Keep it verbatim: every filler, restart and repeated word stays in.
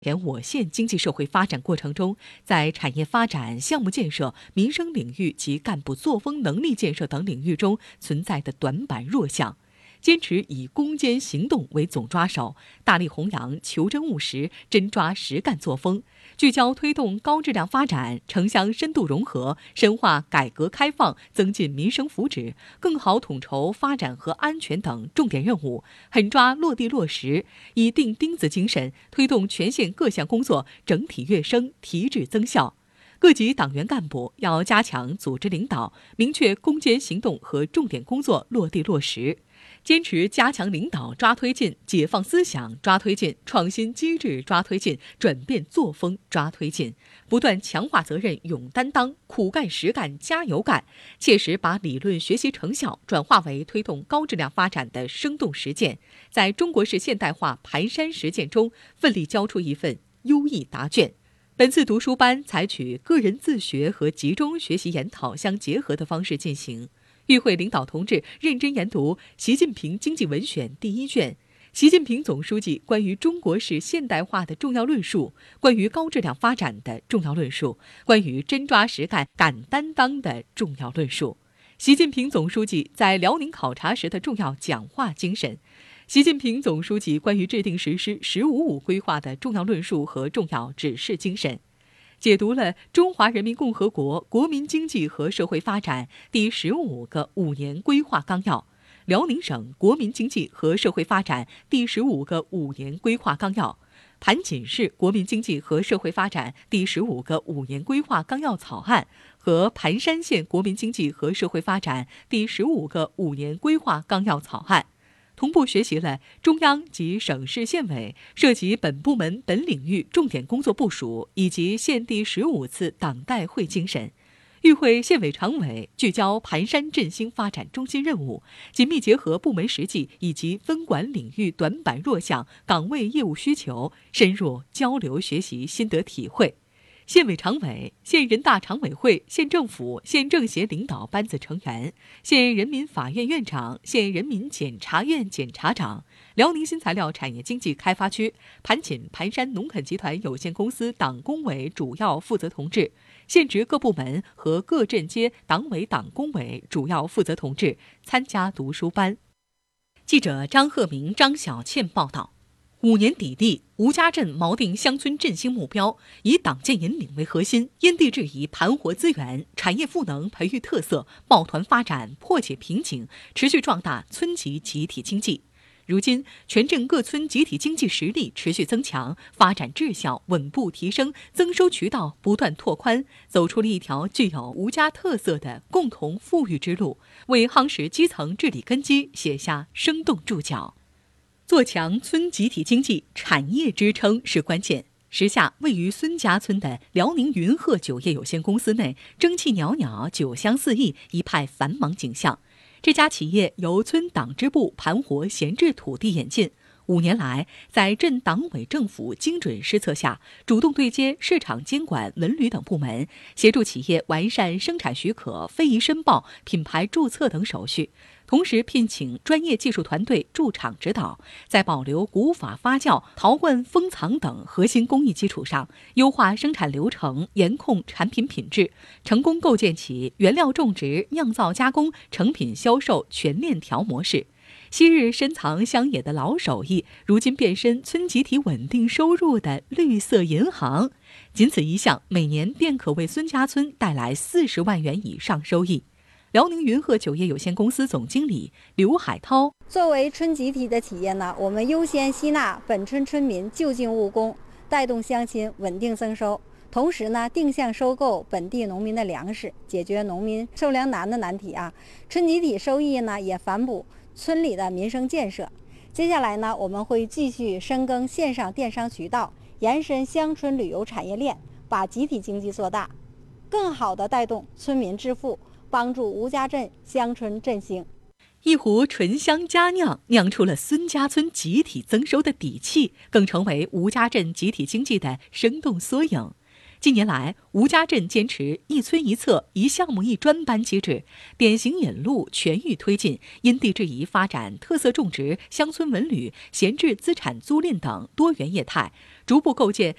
沿我县经济社会发展过程中，在产业发展、项目建设、民生领域及干部作风能力建设等领域中存在的短板弱项，坚持以攻坚行动为总抓手，大力弘扬求真务实、真抓实干作风，聚焦推动高质量发展、城乡深度融合、深化改革开放、增进民生福祉，更好统筹发展和安全等重点任务，狠抓落地落实，以钉钉子精神推动全县各项工作整体跃升、提质增效。各级党员干部要加强组织领导，明确攻坚行动和重点工作落地落实，坚持加强领导抓推进、解放思想抓推进、创新机制抓推进、转变作风抓推进，不断强化责任勇担当、苦干实干加油干，切实把理论学习成效转化为推动高质量发展的生动实践，在中国式现代化盘山实践中奋力交出一份优异答卷。本次读书班采取个人自学和集中学习研讨相结合的方式进行。与会领导同志认真研读《习近平经济文选》第一卷、习近平总书记关于中国式现代化的重要论述、关于高质量发展的重要论述、关于真抓实干、敢担当的重要论述、习近平总书记在辽宁考察时的重要讲话精神、习近平总书记关于制定实施“十五五”规划的重要论述和重要指示精神，解读了中华人民共和国国民经济和社会发展第十五个五年规划纲要、辽宁省国民经济和社会发展第十五个五年规划纲要、盘锦市国民经济和社会发展第十五个五年规划纲要草案和盘山县国民经济和社会发展第十五个五年规划纲要草案。同步学习了中央及省市县委涉及本部门本领域重点工作部署以及县第十五次党代会精神。与会县委常委聚焦盘山振兴发展中心任务，紧密结合部门实际以及分管领域短板弱项、岗位业务需求，深入交流学习心得体会。县委常委、县人大常委会、县政府、县政协领导班子成员、县人民法院院长、县人民检察院检察长、辽宁新材料产业经济开发区盘锦盘山农垦集团有限公司党工委主要负责同志、县直各部门和各镇街党委党工委主要负责同志参加读书班。记者张鹤鸣、张小倩报道。五年砥砺，吴家镇锚定乡村振兴目标，以党建引领为核心，因地制宜盘活资源，产业赋能培育特色，抱团发展，破解瓶颈，持续壮大村级集体经济。如今，全镇各村集体经济实力持续增强，发展质效稳步提升，增收渠道不断拓宽，走出了一条具有吴家特色的共同富裕之路，为夯实基层治理根基写下生动注脚。做强村集体经济产业支撑是关键。时下位于孙家村的辽宁云鹤酒业有限公司内，蒸汽袅袅，酒香四溢，一派繁忙景象。这家企业由村党支部盘活闲置土地引进，五年来，在镇党委政府精准施策下，主动对接市场监管、文旅等部门，协助企业完善生产许可、非遗申报、品牌注册等手续。同时聘请专业技术团队驻场指导，在保留古法发酵、陶罐封藏等核心工艺基础上，优化生产流程，严控产品品质，成功构建起原料种植、酿造加工、成品销售全链条模式。昔日深藏乡野的老手艺，如今变身村集体稳定收入的绿色银行。仅此一项，每年便可为孙家村带来四十万元以上收益。辽宁云鹤酒业有限公司总经理刘海涛： 作为村集体的企业呢，我们优先吸纳本村村民就近务工，带动乡亲稳定增收。同时呢，定向收购本地农民的粮食，解决农民收粮难的难题啊。村集体收益呢，也反哺村里的民生建设。接下来呢，我们会继续深耕线上电商渠道，延伸乡村旅游产业链，把集体经济做大，更好地带动村民致富，帮助吴家镇乡村振兴。 一壶醇香佳酿，酿出了孙家村集体增收的底气，更成为吴家镇集体经济的生动缩影。 近年来，吴家镇坚持一村一策、一项目一专班机制，典型引路全域推进，因地制宜发展特色种植、乡村文旅、闲置资产租赁等多元业态，逐步构建